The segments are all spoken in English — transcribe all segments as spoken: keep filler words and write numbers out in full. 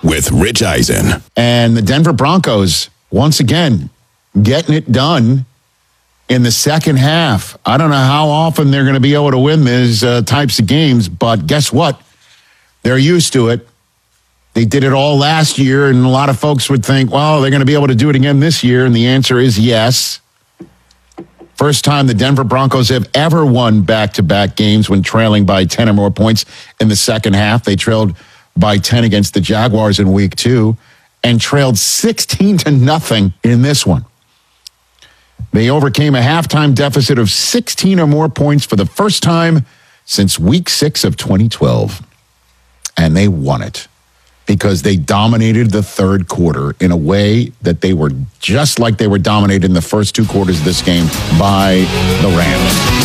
with Rich Eisen. And the Denver Broncos, once again, getting it done in the second half. I don't know how often they're going to be able to win these uh, types of games, but guess what? They're used to it. They did it all last year, and a lot of folks would think, well, they're going to be able to do it again this year, and the answer is yes. First time the Denver Broncos have ever won back-to-back games when trailing by ten or more points in the second half. They trailed by ten against the Jaguars in week two and trailed sixteen to nothing in this one. They overcame a halftime deficit of sixteen or more points for the first time since week six of twenty twelve. And they won it because they dominated the third quarter in a way that they were just like they were dominated in the first two quarters of this game by the Rams.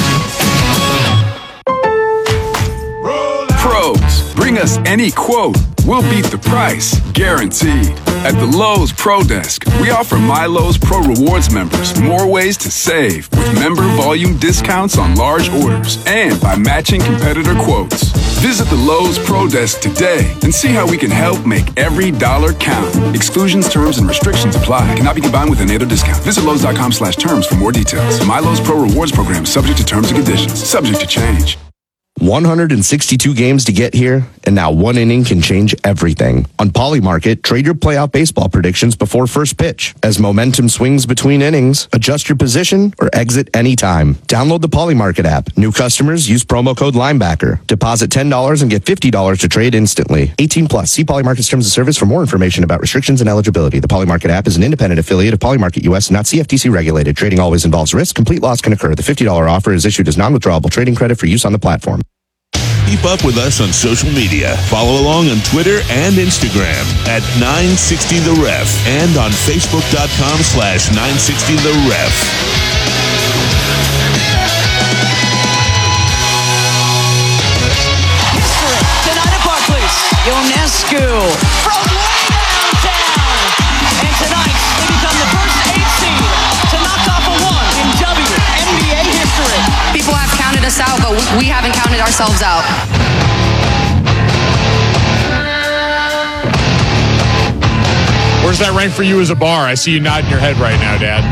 Pros, bring us any quote. We'll beat the price, guaranteed. At the Lowe's Pro Desk, we offer MyLowe's Pro Rewards members more ways to save with member volume discounts on large orders and by matching competitor quotes. Visit the Lowe's Pro Desk today and see how we can help make every dollar count. Exclusions, terms, and restrictions apply. Cannot be combined with a NATO discount. Visit Lowe's.com slash terms for more details. MyLowe's Pro Rewards program is subject to terms and conditions. Subject to change. one hundred sixty-two games to get here, and now one inning can change everything. On Polymarket, trade your playoff baseball predictions before first pitch. As momentum swings between innings, adjust your position or exit anytime. Download the Polymarket app. New customers use promo code Linebacker. Deposit ten dollars and get fifty dollars to trade instantly. eighteen plus. See Polymarket's terms of service for more information about restrictions and eligibility. The Polymarket app is an independent affiliate of Polymarket U S, not C F T C regulated. Trading always involves risk. Complete loss can occur. The fifty dollars offer is issued as non-withdrawable trading credit for use on the platform. Keep up with us on social media. Follow along on Twitter and Instagram at nine sixty the ref and on Facebook.com slash 960 the ref. History tonight at Barclays. Ionescu from way downtown. And tonight, they become the first eight seed to knock off a one in W N B A history. People have counted us out, but we haven't counted ourselves out. Where's that rank for you as a bar? I see you nodding your head right now, Dad.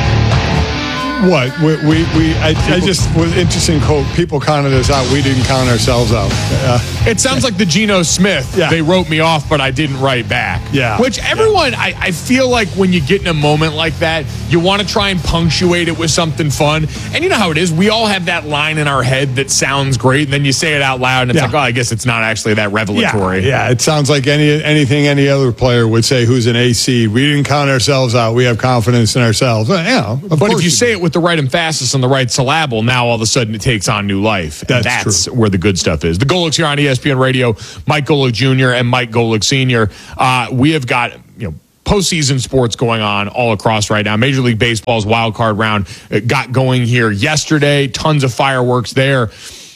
What? We, we, we I, I just was interesting quote. People counted us out. We didn't count ourselves out. Uh, it sounds like the Geno Smith. Yeah. They wrote me off, but I didn't write back. Yeah. Which everyone, yeah. I, I feel like when you get in a moment like that, you want to try and punctuate it with something fun. And you know how it is. We all have that line in our head that sounds great, and then you say it out loud, and it's yeah. like, oh, I guess it's not actually that revelatory. Yeah, yeah, it sounds like any anything any other player would say who's an A seed. We didn't count ourselves out. We have confidence in ourselves. Well, yeah, of but if you you say do. it with the right emphasis and the right syllable, now all of a sudden it takes on new life. That's, That's true. where the good stuff is. The Golics here on E S P N Radio, Mike Golick Junior and Mike Golick Senior Uh, we have got, you know, postseason sports going on all across right now. Major League Baseball's wild card round got going here yesterday. Tons of fireworks there.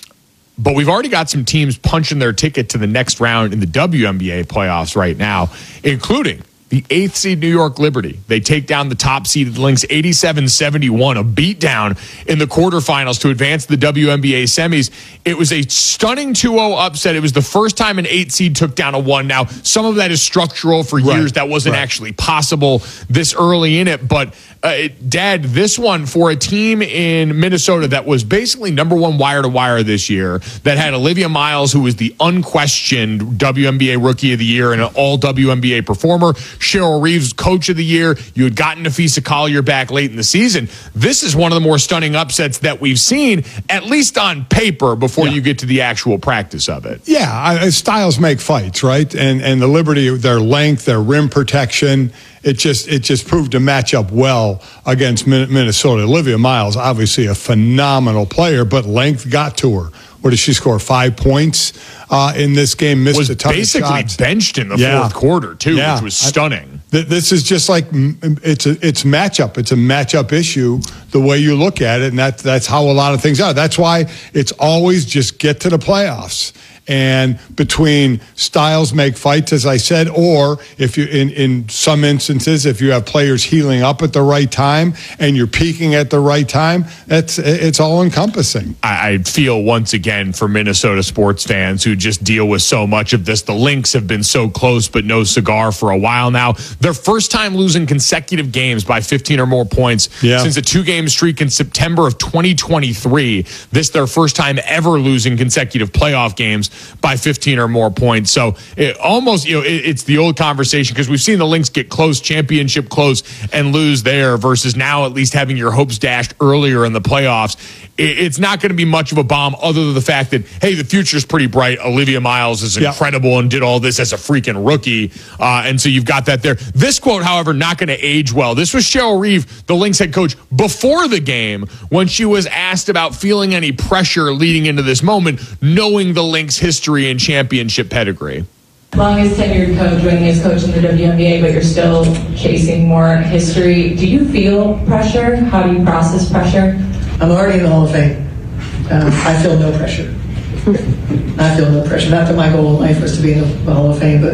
But we've already got some teams punching their ticket to the next round in the W N B A playoffs right now, including the eighth seed New York Liberty. They take down the top-seeded Lynx eighty-seven seventy-one, a beatdown in the quarterfinals to advance the W N B A semis. It was a stunning two oh upset. It was the first time an eight seed took down a one. Now, some of that is structural. For Right, years, that wasn't right. actually possible this early in it. But, uh, it, Dad, this one for a team in Minnesota that was basically number one wire-to-wire this year, that had Olivia Miles, who was the unquestioned W N B A Rookie of the Year and an all-W N B A performer, Cheryl Reeves, Coach of the Year. You had gotten Nafisa Collier back late in the season. This is one of the more stunning upsets that we've seen, at least on paper, before Yeah. you get to the actual practice of it. Yeah, I, styles make fights, right? And and the Liberty, their length, their rim protection, it just it just proved to match up well against Minnesota. Olivia Miles, obviously a phenomenal player, but length got to her. What did she score? Five points uh, in this game. Missed Was a ton basically of shots. benched in the Yeah. fourth quarter too, Yeah. which was stunning. I, th- this is just like it's a it's matchup. It's a matchup issue. The way you look at it, and that that's how a lot of things are. That's why it's always just get to the playoffs. And between styles make fights, as I said, or if you, in, in some instances, if you have players healing up at the right time and you're peaking at the right time, that's it's all encompassing. I, I feel once again for Minnesota sports fans who just deal with so much of this. The Lynx have been so close, but no cigar for a while now. Their first time losing consecutive games by fifteen or more points yeah. since a two-game streak in September of twenty twenty-three. This their first time ever losing consecutive playoff games by fifteen or more points. So it almost, you know, it, it's the old conversation because we've seen the Lynx get close, championship close, and lose there versus now at least having your hopes dashed earlier in the playoffs. It, it's not going to be much of a bomb other than the fact that, hey, the future's pretty bright. Olivia Miles is incredible yeah. and did all this as a freaking rookie. Uh, and so you've got that there. This quote, however, not going to age well. This was Cheryl Reeve, the Lynx head coach, before the game when she was asked about feeling any pressure leading into this moment, knowing the Lynx history and championship pedigree. Longest tenured coach, winningest coach in the W N B A, but you're still chasing more history. Do you feel pressure? How do you process pressure? I'm already in the Hall of Fame. Um, I feel no pressure. I feel no pressure. Not that my goal in life was to be in the Hall of Fame, but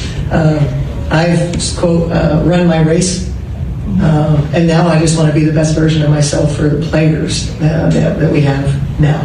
uh, I've quote uh, run my race, uh, and now I just want to be the best version of myself for the players uh, that, that we have now.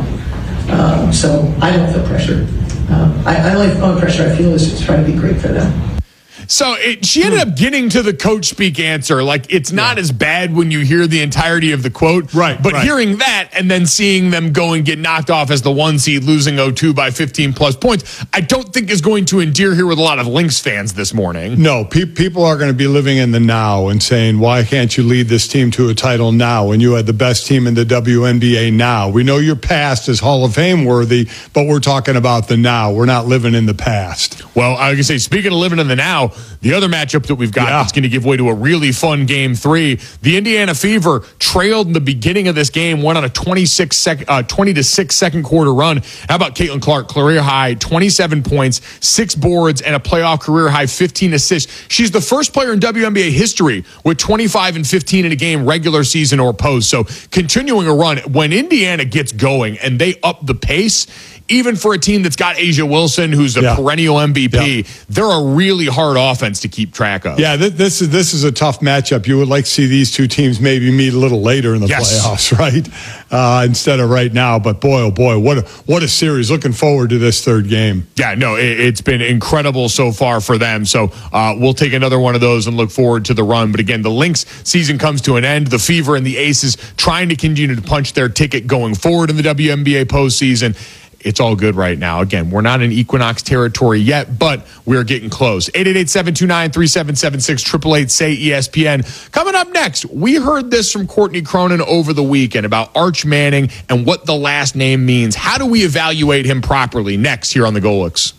Um, so I don't feel pressure. Um, I, I only only pressure I feel is just trying to be great for them. So it, she ended up getting to the coach speak answer. Like, it's not yeah. as bad when you hear the entirety of the quote. Right. But right. hearing that and then seeing them go and get knocked off as the one seed, losing oh two by fifteen plus points, I don't think is going to endear here with a lot of Lynx fans this morning. No, pe- people are going to be living in the now and saying, why can't you lead this team to a title now when you had the best team in the W N B A now? We know your past is Hall of Fame worthy, but we're talking about the now. We're not living in the past. Well, I was going to say, speaking of living in the now, the other matchup that we've got yeah. that's going to give way to a really fun game three. The Indiana Fever trailed in the beginning of this game, went on a twenty-six sec, uh, twenty to six second quarter run. How about Caitlin Clark, career high, twenty-seven points, six boards, and a playoff career high fifteen assists. She's the first player in W N B A history with twenty-five and fifteen in a game, regular season or post. So continuing a run. When Indiana gets going and they up the pace, even for a team that's got A'ja Wilson, who's a yeah. perennial M V P, yeah. they're a really hard offense to keep track of. Yeah, th- this is this is a tough matchup. You would like to see these two teams maybe meet a little later in the yes. playoffs, right? Uh, instead of right now. But boy, oh boy, what a, what a series. Looking forward to this third game. Yeah, no, it, it's been incredible so far for them. So uh, we'll take another one of those and look forward to the run. But again, the Lynx season comes to an end. The Fever and the Aces trying to continue to punch their ticket going forward in the W N B A postseason. It's all good right now. Again, we're not in Equinox territory yet, but we're getting close. eight eight eight, seven two nine, three seven seven six, eight eight eight, say E S P N. Coming up next, we heard this from Courtney Cronin over the weekend about Arch Manning and what the last name means. How do we evaluate him properly? Next here on the Golics.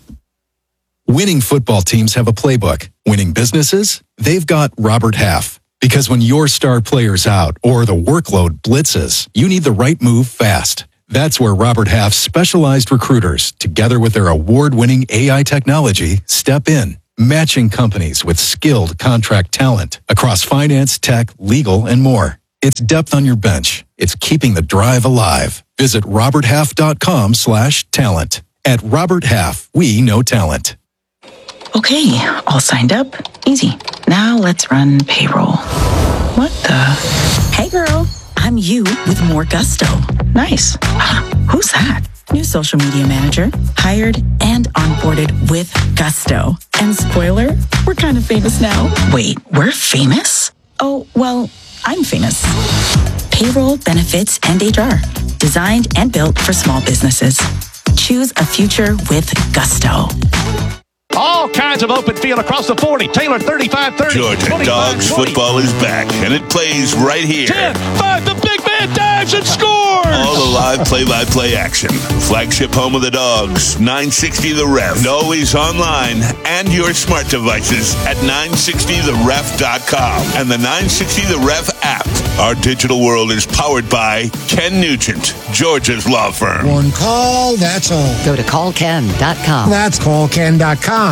Winning football teams have a playbook. Winning businesses? They've got Robert Half. Because when your star player's out or the workload blitzes, you need the right move fast. That's where Robert Half's specialized recruiters, together with their award-winning A I technology, step in, matching companies with skilled contract talent across finance, tech, legal, and more. It's depth on your bench. It's keeping the drive alive. Visit roberthalf.com slash talent. At Robert Half, we know talent. Okay, all signed up. Easy. Now let's run payroll. What the? Hey, girl. I'm you with more gusto. Nice. Uh, who's that? New social media manager, hired and onboarded with gusto. And spoiler, we're kind of famous now. Wait, we're famous? Oh, well, I'm famous. Payroll, benefits, and H R. Designed and built for small businesses. Choose a future with gusto. All kinds of open field across the forty. Taylor thirty-five thirty. Georgia Dogs football is back, and it plays right here. ten five, the big man dives and scores! All the live play-by-play action. Flagship home of the Dogs, nine sixty The Ref. And always online and your smart devices at nine sixty the ref dot com and the nine sixty The Ref app. Our digital world is powered by Ken Nugent, Georgia's law firm. One call, that's all. Go to call ken dot com. That's call ken dot com.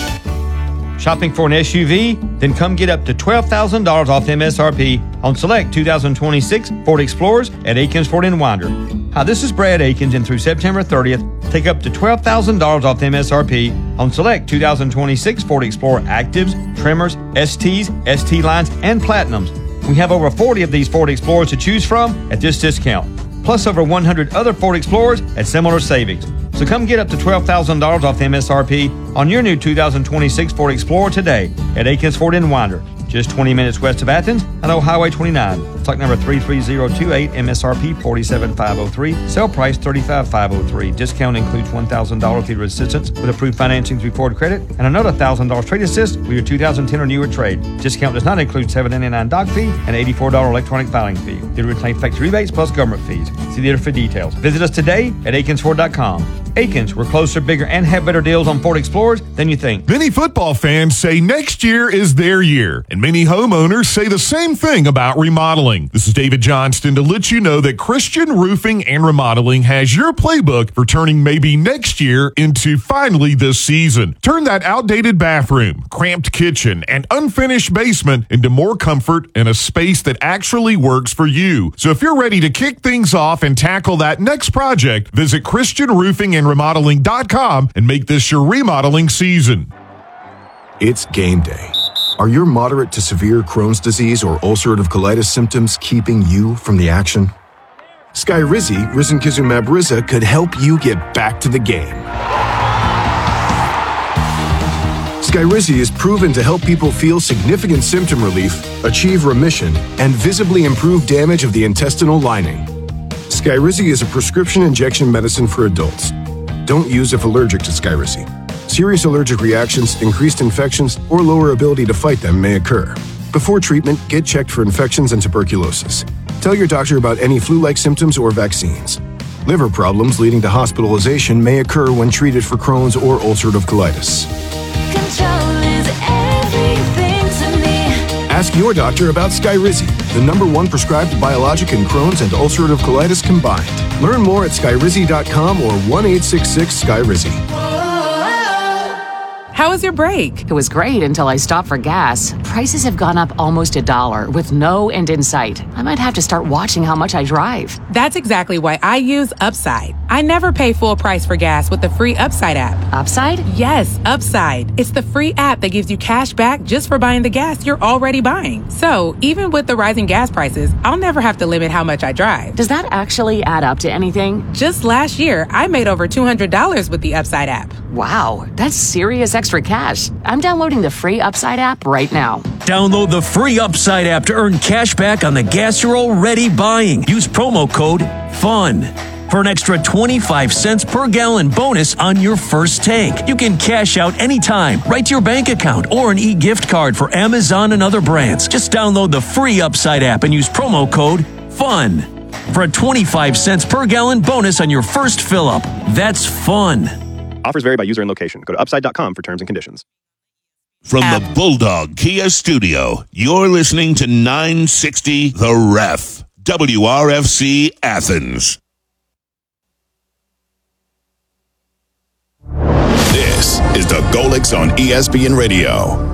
Shopping for an S U V? Then come get up to twelve thousand dollars off M S R P on select two thousand twenty-six Ford Explorers at Akins Ford and Winder. Hi, this is Brad Akins, and through September thirtieth, take up to twelve thousand dollars off the M S R P on select two thousand twenty-six Ford Explorer Actives, Tremors, S Ts, S T lines, and Platinums. We have over forty of these Ford Explorers to choose from at this discount, plus over one hundred other Ford Explorers at similar savings. So come get up to twelve thousand dollars off the M S R P on your new two thousand twenty-six Ford Explorer today at Akins Ford in Winder, just twenty minutes west of Athens on Old Highway twenty-nine. Stock number three three zero two eight, M S R P forty-seven thousand five hundred three, sale price thirty-five thousand five hundred three. Discount includes one thousand dollars theater assistance with approved financing through Ford Credit and another one thousand dollars trade assist with your two thousand ten or newer trade. Discount does not include seven dollars and ninety-nine cents dock fee and eighty-four dollars electronic filing fee. Theater retains factory rebates plus government fees. See theater for details. Visit us today at akins ford dot com. Akins, we're closer, bigger, and have better deals on Ford Explorers than you think. Many football fans say next year is their year, and many homeowners say the same thing about remodeling. This is David Johnston to let you know that Christian Roofing and Remodeling has your playbook for turning maybe next year into finally this season. Turn that outdated bathroom, cramped kitchen, and unfinished basement into more comfort and a space that actually works for you. So if you're ready to kick things off and tackle that next project, visit Christian Roofing and Remodeling dot com and make this your remodeling season. It's game day. Are your moderate to severe Crohn's disease or ulcerative colitis symptoms keeping you from the action? Skyrizi, risankizumab Riza, could help you get back to the game. Skyrizi is proven to help people feel significant symptom relief, achieve remission, and visibly improve damage of the intestinal lining. Skyrizi is a prescription injection medicine for adults. Don't use if allergic to Skyrizi. Serious allergic reactions, increased infections, or lower ability to fight them may occur. Before treatment, get checked for infections and tuberculosis. Tell your doctor about any flu-like symptoms or vaccines. Liver problems leading to hospitalization may occur when treated for Crohn's or ulcerative colitis. Control is everything to me. Ask your doctor about Skyrizi, the number one prescribed biologic in Crohn's and ulcerative colitis combined. Learn more at skyrizi dot com or one eight six six Skyrizi. How was your break? It was great until I stopped for gas. Prices have gone up almost a dollar with no end in sight. I might have to start watching how much I drive. That's exactly why I use Upside. I never pay full price for gas with the free Upside app. Upside? Yes, Upside. It's the free app that gives you cash back just for buying the gas you're already buying. So even with the rising gas prices, I'll never have to limit how much I drive. Does that actually add up to anything? Just last year, I made over two hundred dollars with the Upside app. Wow, that's serious extra cash. I'm downloading the free Upside app right now. Download the free Upside app to earn cash back on the gas you're already buying. Use promo code FUN for an extra twenty-five cents per gallon bonus on your first tank. You can cash out anytime, right to your bank account, or an e-gift card for Amazon and other brands. Just download the free Upside app and use promo code FUN for a twenty-five cents per gallon bonus on your first fill-up. That's fun. Offers vary by user and location. Go to upside dot com for terms and conditions. From the Bulldog Kia Studio, you're listening to nine sixty The Ref, W R F C Athens. This is the Golix on E S P N Radio.